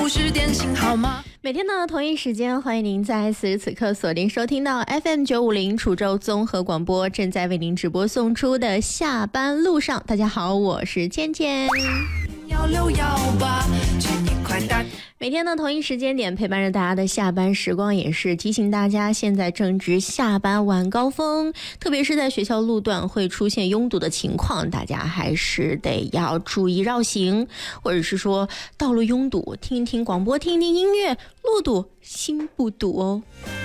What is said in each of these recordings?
50点信号吗？ 每天的同一时间，欢迎您在此时此刻锁定收听到 FM 950楚州综合广播，正在为您直播送出的下班路上。大家好，我是芊芊。每天的同一时间点陪伴着大家的下班时光，也是提醒大家现在正值下班晚高峰，特别是在学校路段会出现拥堵的情况，大家还是得要注意绕行，或者是说道路拥堵，听一听广播，听一听音乐，路堵心不堵哦。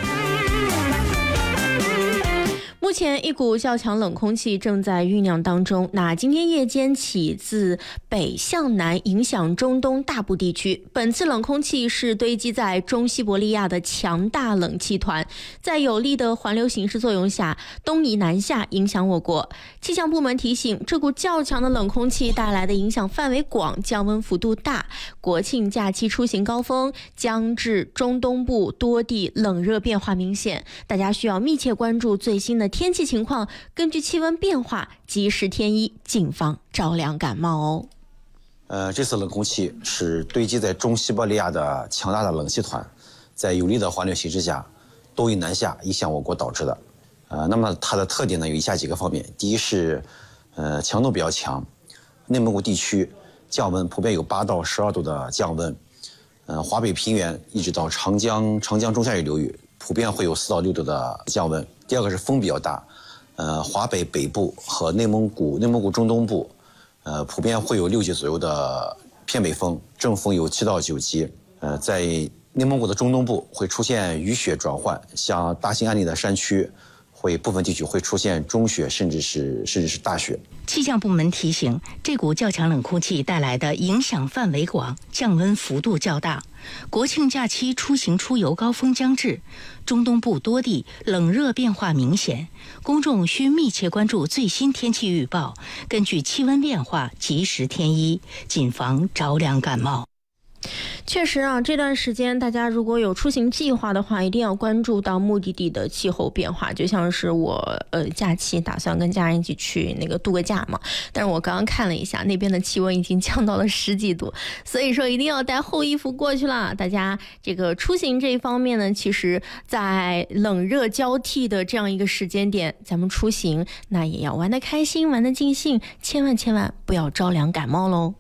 目前一股较强冷空气正在酝酿当中，那今天夜间起自北向南影响中东大部地区。本次冷空气是堆积在中西伯利亚的强大冷气团，在有力的环流形势作用下东移南下影响我国。气象部门提醒，这股较强的冷空气带来的影响范围广，降温幅度大，国庆假期出行高峰将至中东部多地冷热变化明显，大家需要密切关注最新的天气情况，根据气温变化及时添衣，谨防着凉感冒哦。 这次冷空气是堆积在中西伯利亚的强大的冷气团，在有力的环流形势下东移南下影响我国导致的。那么它的特点呢有以下几个方面：第一是强度比较强，内蒙古地区降温普遍有8到12度的降温，华北平原一直到长江中下游流域普遍会有4到6度的降温。第二个是风比较大，华北北部和内蒙古中东部，普遍会有6级左右的偏北风，阵风有7到9级。在内蒙古的中东部会出现雨雪转换，像大兴安岭的山区，部分地区会出现中雪，甚至是大雪。 气象部门提醒，这股较强冷空气带来的影响范围广，降温幅度较大。国庆假期出行出游高峰将至，中东部多地冷热变化明显，公众需密切关注最新天气预报，根据气温变化及时添衣，谨防着凉感冒。 确实啊，这段时间大家如果有出行计划的话，一定要关注到目的地的气候变化。就像是我假期打算跟家人一起去那个度个假嘛，但是我刚刚看了一下，那边的气温已经降到了10几度，所以说一定要带厚衣服过去了。大家这个出行这一方面呢，其实在冷热交替的这样一个时间点，咱们出行那也要玩得开心，玩得尽兴，千万不要着凉感冒喽。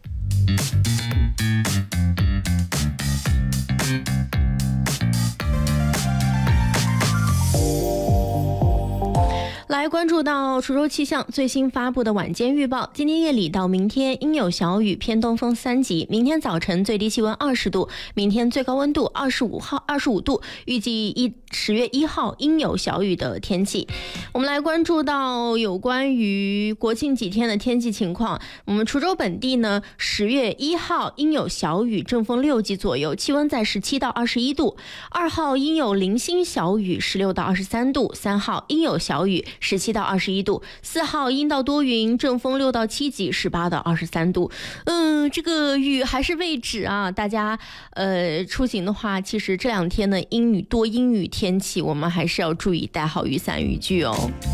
来关注到滁州气象最新发布的晚间预报，今天夜里到明天阴有小雨，偏东风3级，明天早晨最低气温20度，明天最高温度25度，预计10月1号阴有小雨的天气。我们来关注到有关于国庆几天的天气情况。我们滁州本地呢，10月1号阴有小雨，阵风6级左右，气温在17到21度；2号阴有零星小雨，16到23度；3号阴有小雨，17到21度；4号阴到多云，阵风6到7级，18到23度。这个雨还是未止啊，大家出行的话，其实这2天的阴雨天气，我们还是要注意带好雨伞雨具哦。